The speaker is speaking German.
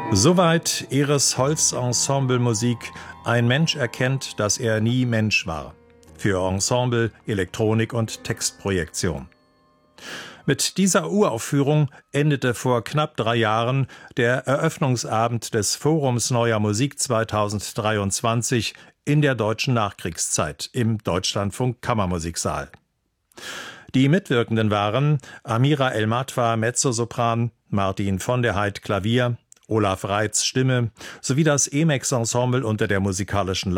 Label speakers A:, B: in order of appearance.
A: Soweit Eres Holz Ensemble Musik. Ein Mensch erkennt, dass er nie Mensch war. Für Ensemble, Elektronik und Textprojektion. Mit dieser Uraufführung endete vor knapp 3 Jahren der Eröffnungsabend des Forums Neuer Musik 2023 in der deutschen Nachkriegszeit im Deutschlandfunk Kammermusiksaal. Die Mitwirkenden waren Amira El-Matwa, Mezzosopran, Martin von der Heydt, Klavier, Olaf Reitz, Stimme, sowie das EMEX-Ensemble unter der musikalischen